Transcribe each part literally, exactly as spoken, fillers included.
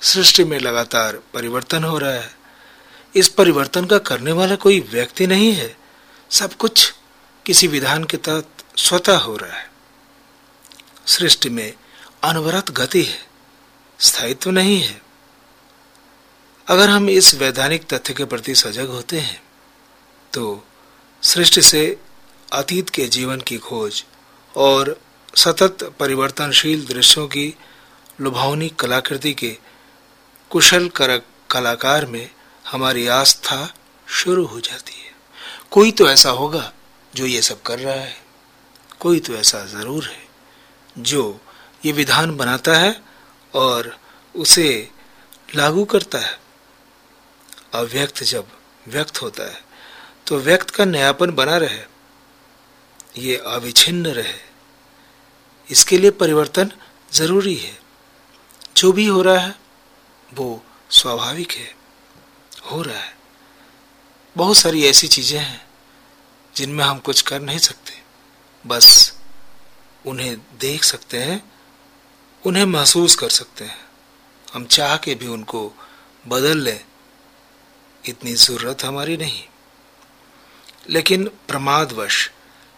सृष्टि में लगातार परिवर्तन हो रहा है। इस परिवर्तन का करने वाला कोई व्यक्ति नहीं है, सब कुछ किसी विधान के तहत स्वतः हो रहा है। सृष्टि में अनवरत गति है, स्थायित्व नहीं है। अगर हम इस वैधानिक तथ्य के प्रति सजग होते हैं तो सृष्टि से अतीत के जीवन की खोज और सतत परिवर्तनशील दृश्यों की लुभावनी कलाकृति के कुशल कर कलाकार में हमारी आस्था शुरू हो जाती है। कोई तो ऐसा होगा जो ये सब कर रहा है, कोई तो ऐसा जरूर है जो ये विधान बनाता है और उसे लागू करता है। अव्यक्त जब व्यक्त होता है तो व्यक्त का नयापन बना रहे, ये अविच्छिन्न रहे, इसके लिए परिवर्तन जरूरी है। जो भी हो रहा है वो स्वाभाविक है, हो रहा है। बहुत सारी ऐसी चीजें हैं जिनमें हम कुछ कर नहीं सकते, बस उन्हें देख सकते हैं, उन्हें महसूस कर सकते हैं। हम चाह के भी उनको बदल लें इतनी जरूरत हमारी नहीं। लेकिन प्रमादवश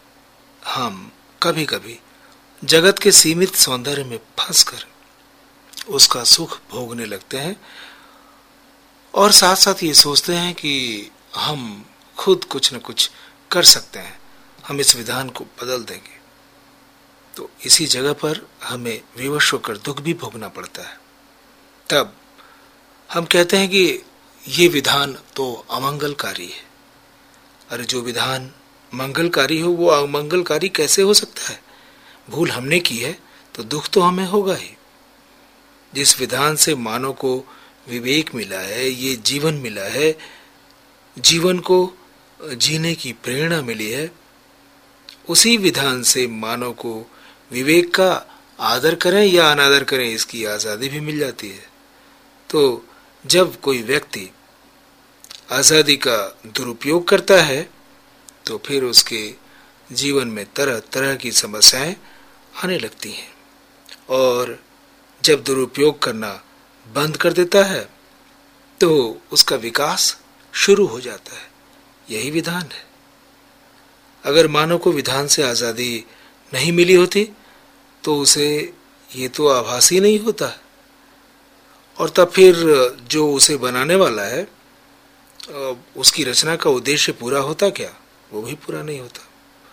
हम कभी कभी जगत के सीमित सौंदर्य में फंसकर उसका सुख भोगने लगते हैं और साथ साथ ये सोचते हैं कि हम खुद कुछ न कुछ कर सकते हैं, हम इस विधान को बदल देंगे। तो इसी जगह पर हमें विवश होकर दुख भी भोगना पड़ता है। तब हम कहते हैं कि ये विधान तो अमंगलकारी है। अरे जो विधान मंगलकारी हो वो अमंगलकारी कैसे हो सकता है? भूल हमने की है तो दुख तो हमें होगा ही। जिस विधान से मानव को विवेक मिला है, ये जीवन मिला है, जीवन को जीने की प्रेरणा मिली है, उसी विधान से मानव को विवेक का आदर करें या अनादर करें इसकी आज़ादी भी मिल जाती है। तो जब कोई व्यक्ति आज़ादी का दुरुपयोग करता है तो फिर उसके जीवन में तरह तरह की समस्याएं आने लगती हैं, और जब दुरुपयोग करना बंद कर देता है तो उसका विकास शुरू हो जाता है। यही विधान है। अगर मानव को विधान से आज़ादी नहीं मिली होती तो उसे ये तो आभास ही नहीं होता, और तब फिर जो उसे बनाने वाला है उसकी रचना का उद्देश्य पूरा होता क्या? वो भी पूरा नहीं होता।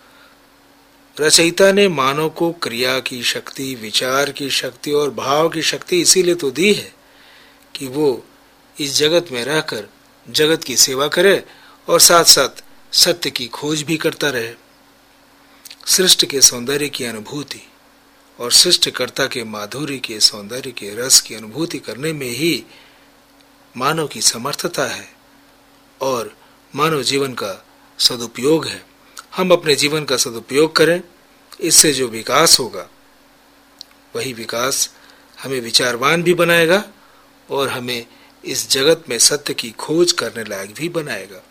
रचयिता ने मानव को क्रिया की शक्ति, विचार की शक्ति और भाव की शक्ति इसीलिए तो दी है कि वो इस जगत में रहकर जगत की सेवा करे और साथ साथ सत्य की खोज भी करता रहे। सृष्टि के सौंदर्य की अनुभूति और सृष्टिकर्ता के माधुर्य के सौंदर्य के रस की अनुभूति करने में ही मानव की समर्थता है और मानव जीवन का सदुपयोग है। हम अपने जीवन का सदुपयोग करें, इससे जो विकास होगा वही विकास हमें विचारवान भी बनाएगा और हमें इस जगत में सत्य की खोज करने लायक भी बनाएगा।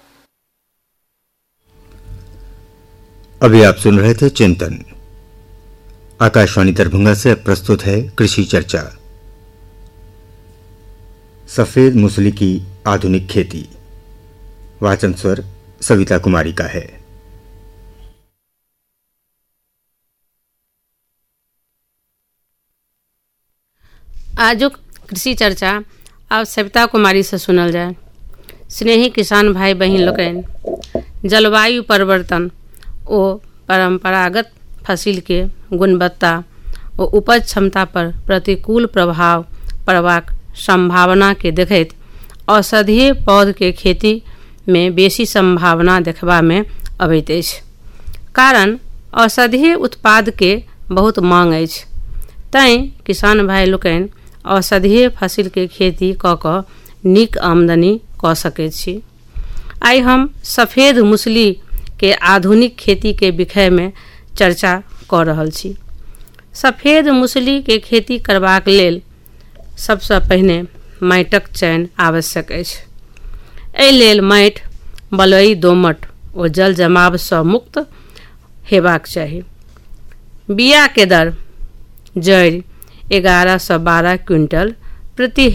अभी आप सुन रहे थे चिंतन। आकाशवाणी दरभंगा से प्रस्तुत है कृषि चर्चा। सफेद मूसली की आधुनिक खेती। वाचन स्वर सविता कुमारी का है। आजुक कृषि चर्चा अब सविता कुमारी से सुनल जाए। स्नेही किसान भाई बहन लोकन, जलवायु परिवर्तन ओ परंपरागत फसिल के गुणवत्ता ओ उपज क्षमता पर प्रतिकूल प्रभाव पड़बाक संभावना के देखैत औषधीय पौध के खेती में बेसी संभावना देखबा में अबैत अछि। कारण औषधीय उत्पाद के बहुत मांग अछि, तैं किसान भाई लोकनि औषधीय फसिल के खेती कऽ कऽ नीक आमदनी कऽ सकैत छी। आइ हम सफेद मूसली के आधुनिक खेती के विषय में चर्चा कऽ रहल छी। सफेद मूसली के खेती करबाक लेल सबसँ पहिने माटिक चयन आवश्यक अछि। एहि लेल माटि बलुई, दोमट ओ जल जमाव सँ मुक्त हेबाक चाही। बिया के दर जड़ि एगारह सँ बारह क्विंटल प्रति